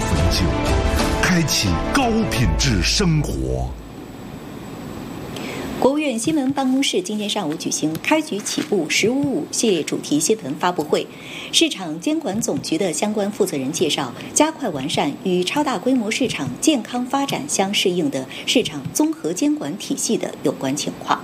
汾酒，开启高品质生活。 国务院新闻办公室今天上午举行开局起步“1055”系列主题新闻发布会，市场监管总局的相关负责人介绍，加快完善与超大规模市场健康发展相适应的市场综合监管体系的有关情况。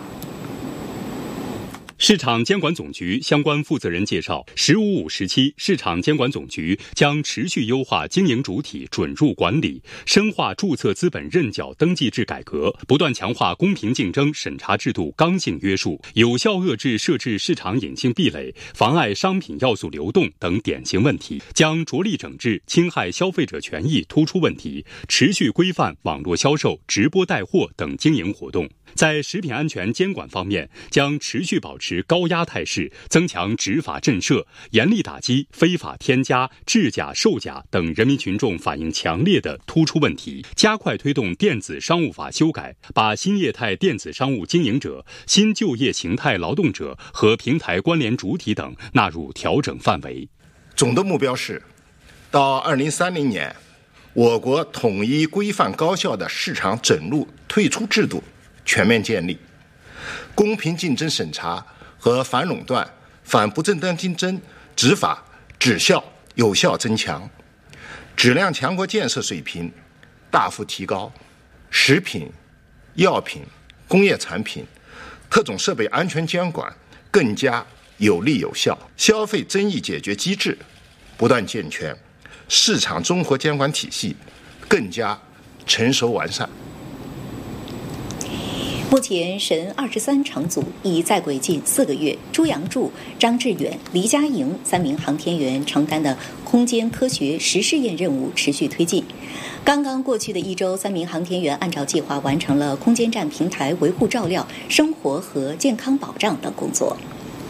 市场监管总局相关负责人介绍，“1055”时期，市场监管总局将持续优化经营主体准入管理，深化注册资本认缴登记制改革，不断强化公平竞争审查制度刚性约束，有效遏制设置市场隐性壁垒、妨碍商品要素流动等典型问题，将着力整治侵害消费者权益突出问题，持续规范网络销售、直播带货等经营活动。在食品安全监管方面，将持续保持高压态势，增强执法震慑，严厉打击非法添加、制假、售假等人民群众反映强烈的突出问题，加快推动电子商务法修改，把新业态电子商务经营者、新就业形态劳动者和平台关联主体等纳入调整范围。 总的目标是，到2030年，我国统一规范高效的市场准入退出制度全面建立，公平竞争审查和反垄断、反不正当竞争执法质效有效增强，质量强国建设水平大幅提高，食品、药品、工业产品、特种设备安全监管更加有力有效，消费争议解决机制不断健全，市场综合监管体系更加成熟完善。 目前，神23乘组已在轨近4个月，朱阳柱、张志远、黎佳莹3名航天员承担的空间科学实试验任务持续推进。刚刚过去的1周，3名航天员按照计划完成了空间站平台维护照料、生活和健康保障等工作。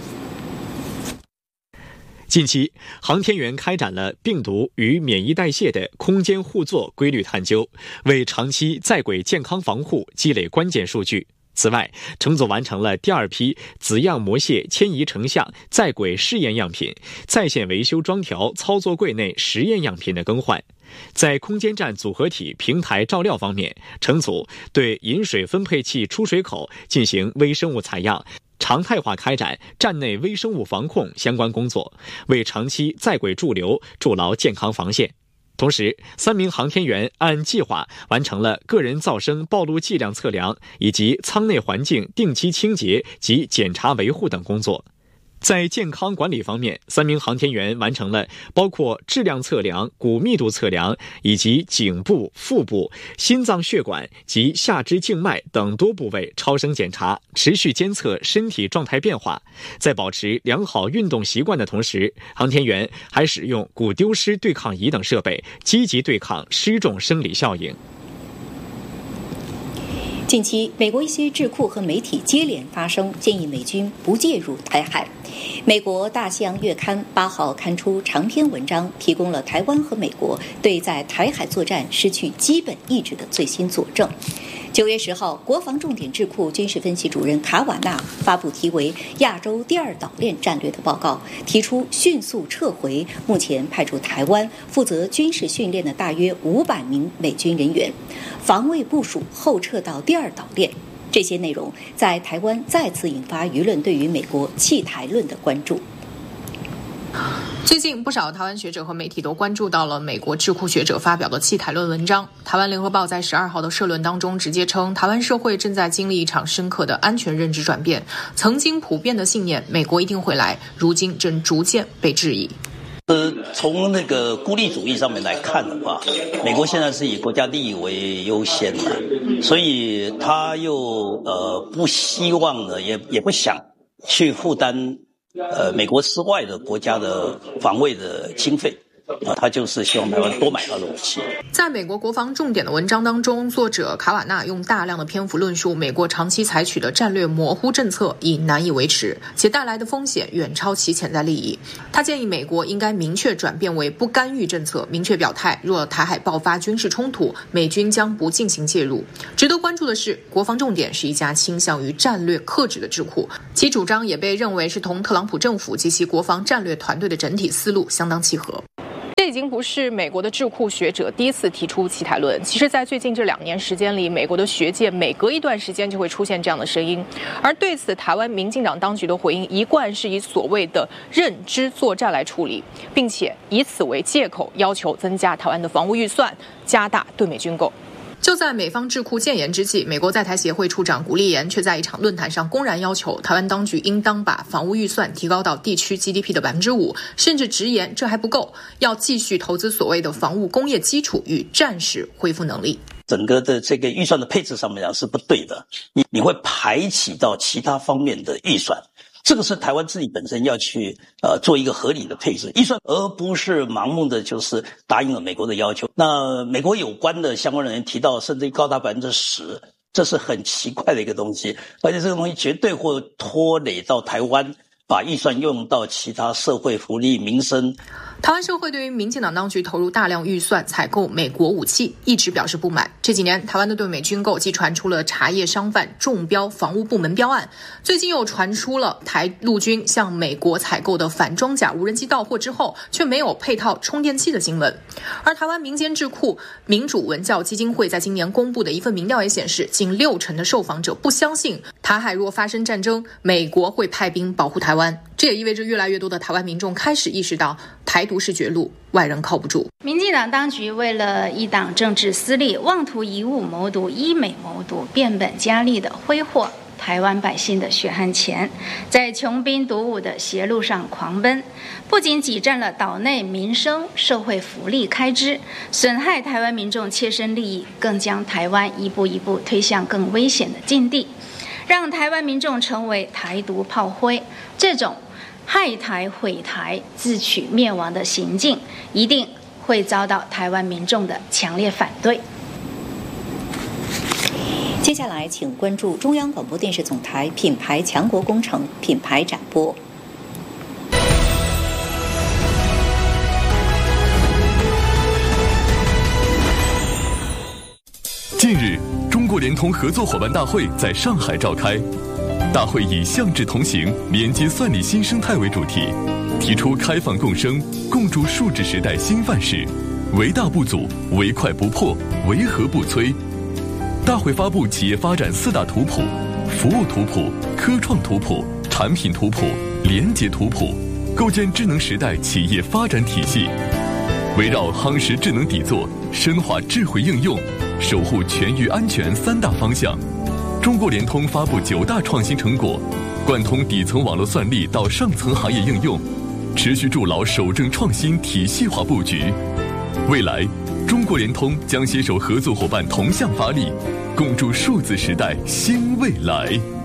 近期，航天员开展了病毒与免疫代谢的空间互作规律探究，为长期在轨健康防护积累关键数据。此外，乘组完成了第2批子样膜蟹迁移成像在轨试验样品、在线维修装条操作柜内实验样品的更换。在空间站组合体平台照料方面，乘组对饮水分配器出水口进行微生物采样，常态化开展站内微生物防控相关工作，为长期在轨驻留筑牢健康防线。同时，3名航天员按计划完成了个人噪声暴露剂量测量以及舱内环境定期清洁及检查维护等工作。在健康管理方面，3名航天员完成了包括质量测量、骨密度测量以及颈部、腹部、心脏血管及下肢静脉等多部位超声检查，持续监测身体状态变化。在保持良好运动习惯的同时，航天员还使用骨丢失对抗仪等设备，积极对抗失重生理效应。 近期，美国一些智库和媒体接连发声，建议美军不介入台海。美国《大西洋月刊》8号刊出长篇文章，提供了台湾和美国对在台海作战失去基本意志的最新佐证。9月10号，国防重点智库军事分析主任卡瓦纳发布题为《亚洲第2岛链战略》的报告，提出迅速撤回目前派驻台湾负责军事训练的大约500名美军人员，防卫部署后撤到第2岛链。这些内容在台湾再次引发舆论对于美国弃台论的关注。 最近不少台湾学者和媒体都关注到了美国智库学者发表的弃台论文章。台湾联合报在12号的社论当中直接称，台湾社会正在经历一场深刻的安全认知转变，曾经普遍的信念美国一定会来，如今正逐渐被质疑。 从那个孤立主义上面来看的话，美国现在是以国家利益为优先的，所以他又不希望呢，也不想去负担美国之外的国家的防卫的经费。他就是希望台湾多买他的武器。 在美国国防重点的文章当中，作者卡瓦纳用大量的篇幅论述美国长期采取的战略模糊政策已难以维持，且带来的风险远超其潜在利益。他建议美国应该明确转变为不干预政策，明确表态，若台海爆发军事冲突，美军将不进行介入。值得关注的是，国防重点是一家倾向于战略克制的智库，其主张也被认为是同特朗普政府及其国防战略团队的整体思路相当契合。 这经不是美国的智库学者第一次提出弃台论。其实，在最近这2年时间里，美国的学界每隔一段时间就会出现这样的声音。而对此，台湾民进党当局的回应一贯是以所谓的认知作战来处理，并且以此为借口要求增加台湾的防务预算，加大对美军购。就在美方智库建言之际，美国在台协会处长古立言却在一场论坛上公然要求台湾当局应当把防务预算提高到地区 GDP 的5%，甚至直言这还不够，要继续投资所谓的防务工业基础与战时恢复能力。 整个的这个预算的配置上面讲是不对的，你会排挤到其他方面的预算。这个是台湾自己本身要去做一个合理的配置预算，而不是盲目的就是答应了美国的要求。那美国有关的相关人员提到，甚至高达10%，这是很奇怪的一个东西，而且这个东西绝对会拖累到台湾，把预算用到其他社会福利、民生。 台湾社会对于民进党当局投入大量预算采购美国武器一直表示不满。这几年台湾的对美军购既传出了茶叶商贩中标防务部门标案，最近又传出了台陆军向美国采购的反装甲无人机到货之后却没有配套充电器的新闻。而台湾民间智库民主文教基金会在今年公布的一份民调也显示，近60%的受访者不相信台海若发生战争，美国会派兵保护台湾。这也意味着越来越多的台湾民众开始意识到台独是绝路，外人靠不住。 民进党当局为了一党政治私利，妄图以武谋独、以美谋独，变本加厉地挥霍台湾百姓的血汗钱，在穷兵黩武的邪路上狂奔，不仅挤占了岛内民生、社会福利开支，损害台湾民众切身利益，更将台湾一步一步推向更危险的境地，让台湾民众成为台独炮灰。这种害台毁台、自取灭亡的行径，一定会遭到台湾民众的强烈反对。 接下来，请关注中央广播电视总台品牌强国工程品牌展播。 近日，中国联通合作伙伴大会在上海召开。大会以向志同行，连接算力新生态为主题，提出开放共生、共筑数字时代新范式，唯大不阻，唯快不破，唯和不摧。大会发布企业发展4大图谱：服务图谱、科创图谱、产品图谱、联结图谱，构建智能时代企业发展体系。围绕夯实智能底座、深化智慧应用、守护全域安全3大方向，中国联通发布9大创新成果，贯通底层网络算力到上层行业应用，持续筑牢守正创新体系化布局。未来，中国联通将携手合作伙伴同向发力，共筑数字时代新未来。